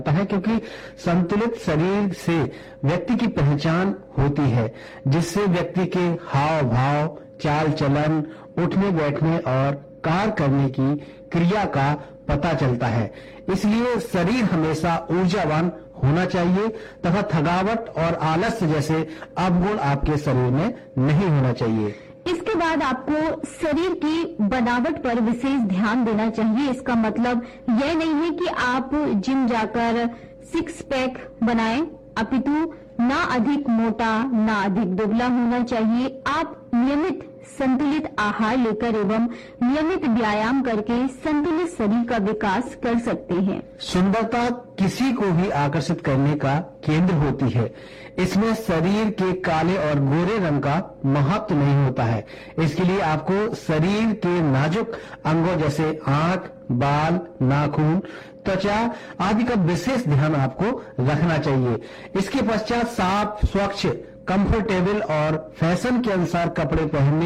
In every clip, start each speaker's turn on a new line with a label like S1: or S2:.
S1: है, क्योंकि संतुलित शरीर से व्यक्ति की पहचान होती है, जिससे व्यक्ति के हाव भाव, चाल चलन, उठने बैठने और कार्य करने की क्रिया का पता चलता है। इसलिए शरीर हमेशा ऊर्जावान होना चाहिए तथा थकावट और आलस्य जैसे अवगुण आपके शरीर में नहीं होना चाहिए।
S2: इसके बाद आपको शरीर की बनावट पर विशेष ध्यान देना चाहिए। इसका मतलब यह नहीं है कि आप जिम जाकर 6 पैक बनाएं, अपितु ना अधिक मोटा ना अधिक दुबला होना चाहिए। आप नियमित संतुलित आहार लेकर एवं नियमित व्यायाम करके संतुलित शरीर का विकास कर सकते हैं।
S1: सुंदरता किसी को भी आकर्षित करने का केंद्र होती है। इसमें शरीर के काले और गोरे रंग का महत्व नहीं होता है। इसके लिए आपको शरीर के नाजुक अंगों जैसे आंख, बाल, नाखून, त्वचा आदि का विशेष ध्यान आपको रखना चाहिए। इसके पश्चात साफ, स्वच्छ, कंफर्टेबल और फैशन के अनुसार कपड़े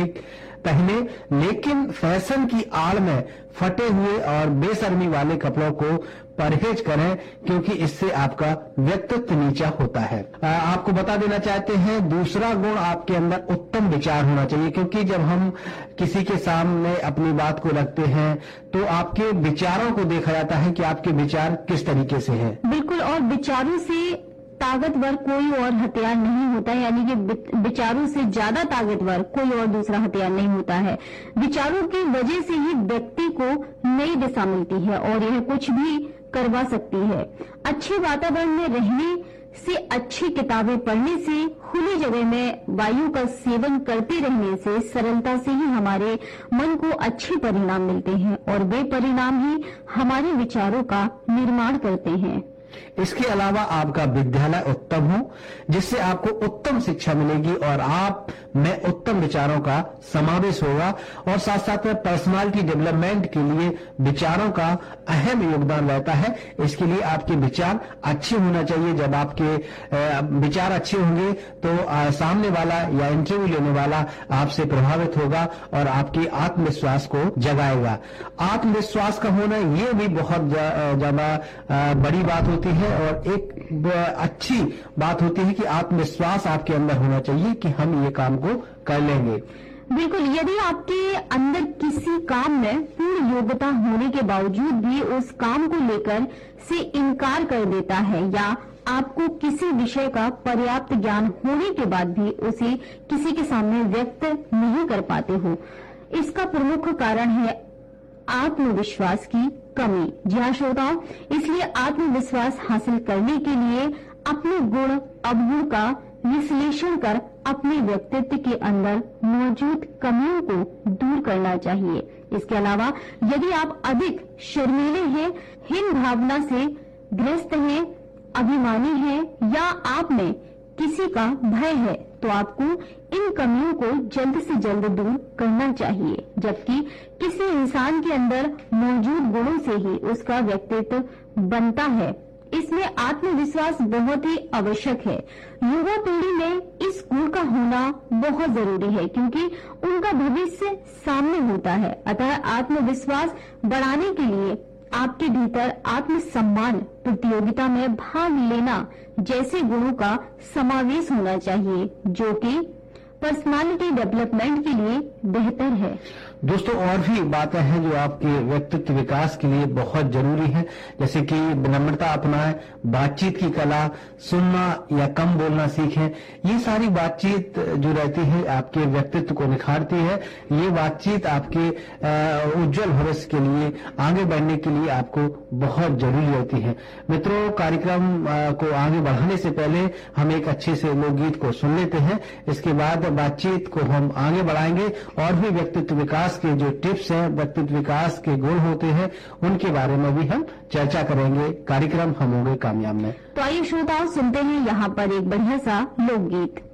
S1: पहने, लेकिन फैशन की आड़ में फटे हुए और बेशर्मी वाले कपड़ों को परहेज करें, क्योंकि इससे आपका व्यक्तित्व नीचा होता है। आपको बता देना चाहते हैं, दूसरा गुण आपके अंदर उत्तम विचार होना चाहिए, क्योंकि जब हम किसी के सामने अपनी बात को रखते हैं तो आपके विचारों को देखा जाता है कि आपके विचार किस तरीके से हैं।
S2: बिल्कुल, और विचारों से ताकतवर कोई और हथियार नहीं होता है, यानी कि विचारों से ज्यादा ताकतवर कोई और दूसरा हथियार नहीं होता है। विचारों की वजह से ही व्यक्ति को नई दिशा मिलती है और यह कुछ भी करवा सकती है। अच्छे वातावरण में रहने से, अच्छी किताबें पढ़ने से, खुली जगह में वायु का सेवन करते रहने से, सरलता से ही हमारे मन को अच्छे परिणाम मिलते हैं और वे परिणाम ही हमारे विचारों का निर्माण करते हैं।
S1: इसके अलावा आपका विद्यालय उत्तम हो, जिससे आपको उत्तम शिक्षा मिलेगी और आप में उत्तम विचारों का समावेश होगा, और साथ साथ में पर्सनालिटी डेवलपमेंट के लिए विचारों का अहम योगदान रहता है। इसके लिए आपके विचार अच्छे होना चाहिए। जब आपके विचार अच्छे होंगे तो सामने वाला या इंटरव्यू लेने वाला आपसे प्रभावित होगा और आपके आत्मविश्वास को जगाएगा। आत्मविश्वास का होना ये भी बहुत ज्यादा बड़ी बात होती है और एक अच्छी बात होती है कि आत्मविश्वास आपके अंदर होना चाहिए कि हम ये काम को कर लेंगे।
S2: बिल्कुल, यदि आपके अंदर किसी काम में पूर्ण योग्यता होने के बावजूद भी उस काम को लेकर से इनकार कर देता है, या आपको किसी विषय का पर्याप्त ज्ञान होने के बाद भी उसे किसी के सामने व्यक्त नहीं कर पाते हो, इसका प्रमुख कारण है आत्मविश्वास की कमी। जी हाँ श्रोताओं, इसलिए आत्मविश्वास हासिल करने के लिए अपने गुण अवगुण का विश्लेषण कर अपने व्यक्तित्व के अंदर मौजूद कमियों को दूर करना चाहिए। इसके अलावा यदि आप अधिक शर्मीले हैं, हीन भावना से ग्रस्त हैं, अभिमानी हैं या आप में किसी का भय है, तो आपको इन कमियों को जल्द से जल्द दूर करना चाहिए। जबकि किसी इंसान के अंदर मौजूद गुणों से ही उसका व्यक्तित्व बनता है। इसमें आत्मविश्वास बहुत ही आवश्यक है। युवा पीढ़ी में इस गुण का होना बहुत जरूरी है, क्योंकि उनका भविष्य सामने होता है। अतः आत्मविश्वास बढ़ाने के लिए आपके भीतर आत्मसम्मान, प्रतियोगिता में भाग लेना जैसे गुणों का समावेश होना चाहिए, जो कि पर्सनालिटी डेवलपमेंट के लिए बेहतर है।
S1: दोस्तों, और भी बातें हैं जो आपके व्यक्तित्व विकास के लिए बहुत जरूरी है, जैसे कि विनम्रता अपनाएं, बातचीत की कला, सुनना या कम बोलना सीखें। ये सारी बातचीत जो रहती है आपके व्यक्तित्व को निखारती है। ये बातचीत आपके उज्जवल भविष्य के लिए, आगे बढ़ने के लिए आपको बहुत जरूरी होती है। मित्रों, कार्यक्रम को आगे बढ़ाने से पहले हम एक अच्छे से लोकगीत को सुन लेते हैं। इसके बाद बातचीत को हम आगे बढ़ाएंगे और भी व्यक्तित्व विकास के जो टिप्स हैं, व्यक्तित्व विकास के गुण होते हैं, उनके बारे में भी हम चर्चा करेंगे। कार्यक्रम हम होंगे कामयाब में।
S2: तो आइए श्रोताओं, सुनते हैं यहाँ पर एक बढ़िया सा लोकगीत।